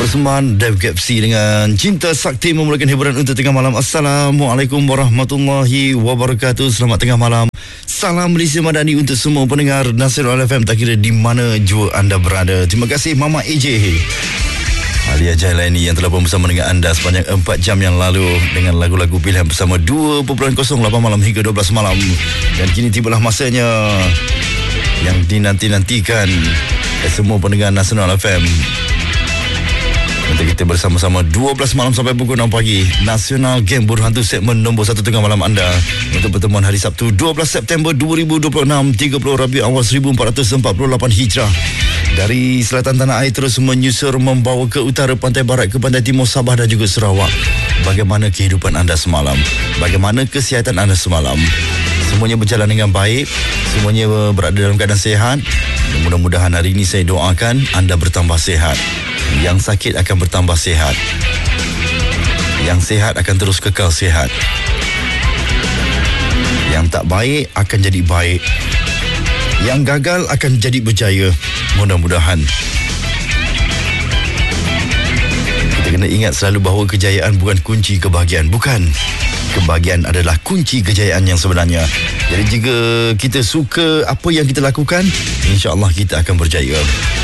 Persembahan Dev Gapsi dengan Cinta Sakti memulakan hiburan untuk tengah malam. Assalamualaikum warahmatullahi wabarakatuh. Selamat tengah malam. Salam Malaysia Madani untuk semua pendengar Nasional FM, tak kira di mana jua anda berada. Terima kasih Mama AJ Alia Jailani yang telah pun bersama dengan anda sepanjang 4 jam yang lalu dengan lagu-lagu pilihan bersama 2.08 malam hingga 12 malam. Dan kini tibalah masanya yang dinanti-nantikan semua pendengar Nasional FM untuk kita bersama-sama 12 malam sampai pukul 6 pagi. Nasional Game Berhantu segmen nombor 1 tengah malam anda untuk pertemuan hari Sabtu 12 September 2026, 30 Rabiul Awal 1448 Hijrah. Dari selatan tanah air terus menyusur membawa ke utara, pantai barat ke pantai timur Sabah dan juga Sarawak. Bagaimana kehidupan anda semalam? Bagaimana kesihatan anda semalam? Semuanya berjalan dengan baik, semuanya berada dalam keadaan sihat. Mudah-mudahan hari ini saya doakan anda bertambah sihat. Yang sakit akan bertambah sihat. Yang sihat akan terus kekal sihat. Yang tak baik akan jadi baik. Yang gagal akan jadi berjaya. Mudah-mudahan. Kita kena ingat selalu bahawa kejayaan bukan kunci kebahagiaan. Bukan. Kebahagiaan adalah kunci kejayaan yang sebenarnya. Jadi jika kita suka apa yang kita lakukan, insya-Allah kita akan berjaya.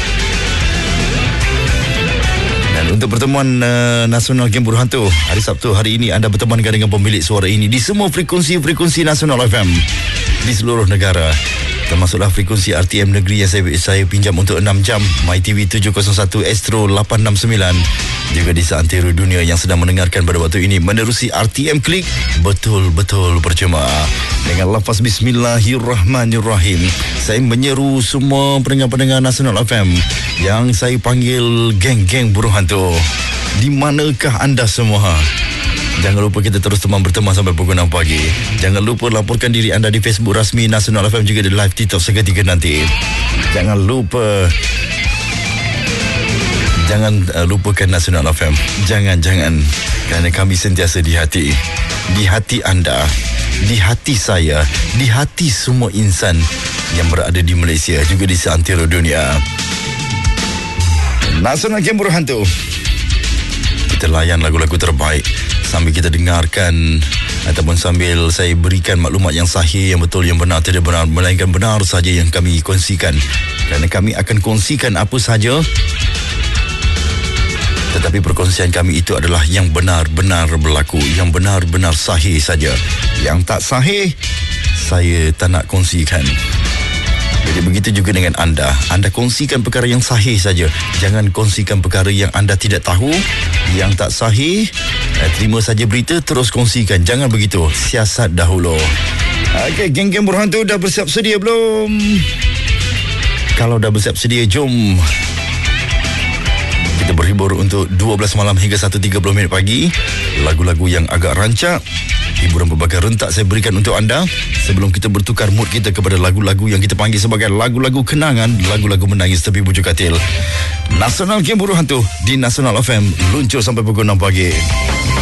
Dan untuk pertemuan Nasional Game Berhantu hari Sabtu hari ini, anda bertemankan dengan pemilik suara ini di semua frekuensi Nasional FM di seluruh negara, termasuklah frekuensi RTM negeri yang saya pinjam untuk 6 jam, MyTV 701, Astro 869, juga di seantero dunia yang sedang mendengarkan pada waktu ini menerusi RTM Klik. Betul-betul percuma. Dengan lafaz Bismillahirrahmanirrahim, saya menyeru semua pendengar-pendengar Nasional FM yang saya panggil geng-geng Berhantu. Di manakah anda semua? Jangan lupa kita terus berteman sampai pukul 6 pagi. Jangan lupa laporkan diri anda di Facebook rasmi Nasional FM, juga di live TikTok seketika nanti. Jangan lupakan Nasional FM. Jangan. Kerana kami sentiasa di hati. Di hati anda, di hati saya, di hati semua insan yang berada di Malaysia, juga di seantero dunia. Nasional Game Berhantu. Kita layan lagu-lagu terbaik sambil kita dengarkan ataupun sambil saya berikan maklumat yang sahih, yang betul, yang benar, tidak benar, melainkan benar saja yang kami kongsikan. Kerana kami akan kongsikan apa saja, tetapi perkongsian kami itu adalah yang benar-benar berlaku, yang benar-benar sahih saja. Yang tak sahih, saya tak nak kongsikan. Jadi begitu juga dengan anda. Anda kongsikan perkara yang sahih saja. Jangan kongsikan perkara yang anda tidak tahu, yang tak sahih. Terima saja berita, terus kongsikan. Jangan begitu. Siasat dahulu. Okey, geng-geng Berhantu dah bersiap sedia belum? Kalau dah bersiap sedia, jom kita berhibur untuk 12 malam hingga 1.30 pagi. Lagu-lagu yang agak rancak, hiburan berbagai rentak saya berikan untuk anda sebelum kita bertukar mood kita kepada lagu-lagu yang kita panggil sebagai lagu-lagu kenangan, lagu-lagu menangis tepi bujuk katil. Nasional Game Berhantu di Nasional FM luncur sampai pukul 6 pagi.